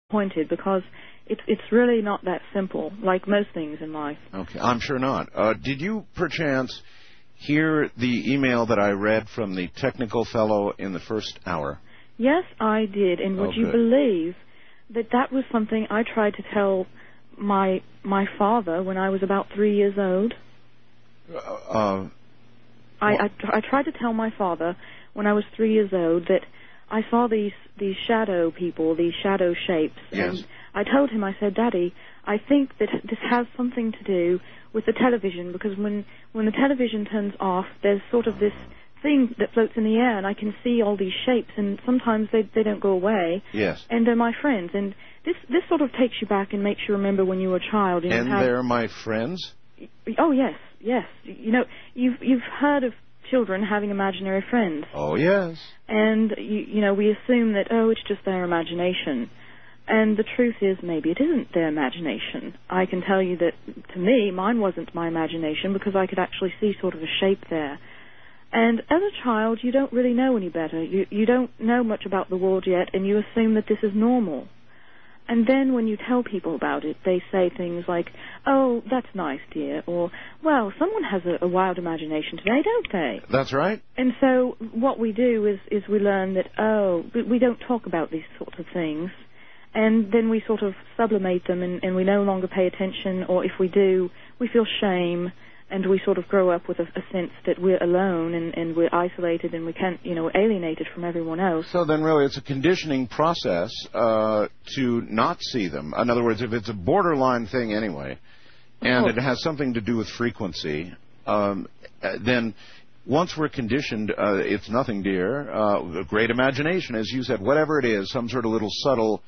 disappointed because it's really not that simple, like most things in life. Okay, I'm sure not. Did you, perchance, hear the email that I read from the technical fellow in the first hour? Yes, I did. And would you believe that was something I tried to tell my father when I was about 3 years old? I tried to tell my father when I was 3 years old that I saw these shadow people, these shadow shapes. Yes. And I told him, I said, Daddy, I think that this has something to do with the television, because when the television turns off, there's sort of this thing that floats in the air, and I can see all these shapes, and sometimes they don't go away. Yes. And they're my friends. And this sort of takes you back and makes you remember when you were a child. And they're my friends? Oh, yes, yes. You know, you've heard of children having imaginary friends. Oh, yes. And, you know, we assume that, it's just their imagination. And the truth is, maybe it isn't their imagination. I can tell you that, to me, mine wasn't my imagination, because I could actually see sort of a shape there. And as a child, you don't really know any better. You don't know much about the world yet, and you assume that this is normal. And then when you tell people about it, they say things like, oh, that's nice, dear, or, well, someone has a wild imagination today, don't they? That's right. And so what we do is we learn that, we don't talk about these sorts of things, and then we sort of sublimate them, and we no longer pay attention, or if we do, we feel shame, and we sort of grow up with a sense that we're alone and we're isolated and we can't, we're alienated from everyone else. So then really it's a conditioning process to not see them. In other words, if it's a borderline thing anyway, and it has something to do with frequency, then once we're conditioned, it's nothing, dear. A great imagination, as you said, whatever it is, some sort of little subtle,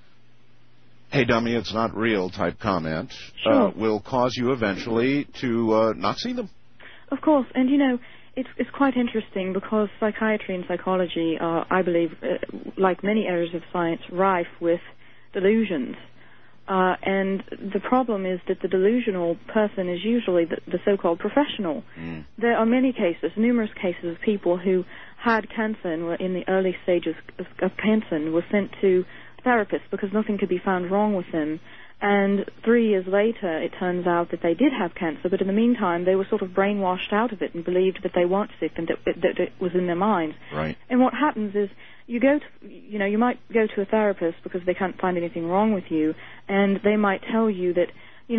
hey, dummy, it's not real type comment, will cause you eventually to not see them. Of course. And, it's quite interesting, because psychiatry and psychology are, I believe, like many areas of science, rife with delusions. And the problem is that the delusional person is usually the so-called professional. There are many cases, numerous cases of people who had cancer and were in the early stages of cancer and were sent to therapists because nothing could be found wrong with them. And 3 years later, it turns out that they did have cancer, but in the meantime, they were sort of brainwashed out of it and believed that they weren't sick and that it was in their minds. Right. And what happens is you might go to a therapist because they can't find anything wrong with you, and they might tell you that,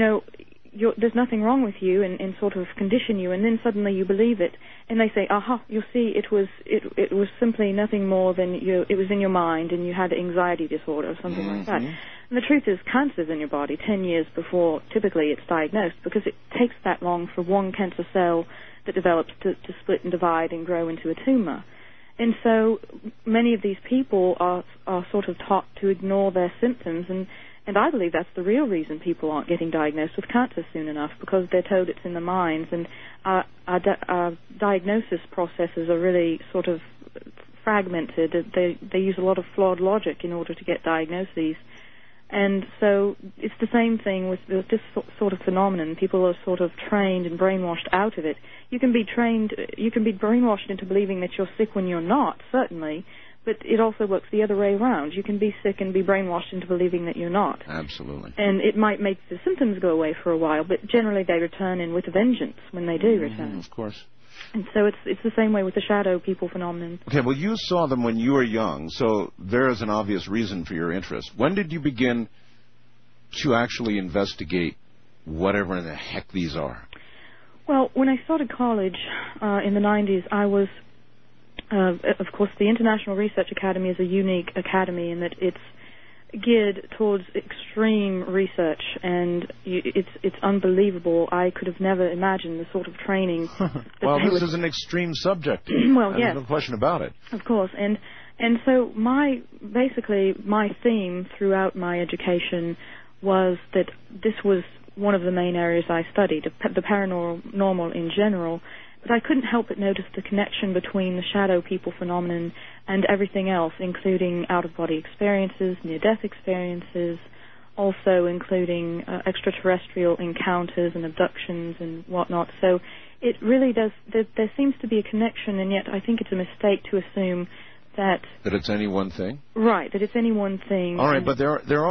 there's nothing wrong with you, and sort of condition you, and then suddenly you believe it, and they say, you'll see, it was simply nothing more than it was in your mind, and you had anxiety disorder or something like that. And the truth is, cancer's in your body 10 years before typically it's diagnosed, because it takes that long for one cancer cell that develops to split and divide and grow into a tumor. And so many of these people are sort of taught to ignore their symptoms, and I believe that's the real reason people aren't getting diagnosed with cancer soon enough, because they're told it's in the minds, and our diagnosis processes are really sort of fragmented. They use a lot of flawed logic in order to get diagnoses. And so it's the same thing with this sort of phenomenon. People are sort of trained and brainwashed out of it. You can be brainwashed into believing that you're sick when you're not, certainly, but it also works the other way around. You can be sick and be brainwashed into believing that you're not. Absolutely. And it might make the symptoms go away for a while, but generally they return in with a vengeance when they do return. Of course. And so it's the same way with the shadow people phenomenon. Okay, well, you saw them when you were young, so there is an obvious reason for your interest. When did you begin to actually investigate whatever in the heck these are? Well, when I started college in the 90s, I was, of course, the International Research Academy is a unique academy in that it's geared towards extreme research, and it's unbelievable. I could have never imagined the sort of training. Well, this is an extreme subject. Well, yes. There's no question about it. Of course, and so my theme throughout my education was that this was one of the main areas I studied, the paranormal in general. But I couldn't help but notice the connection between the shadow people phenomenon and everything else, including out-of-body experiences, near-death experiences, also including extraterrestrial encounters and abductions and whatnot. So it really does, there seems to be a connection, and yet I think it's a mistake to assume that it's any one thing? Right, that it's any one thing. All right, but there are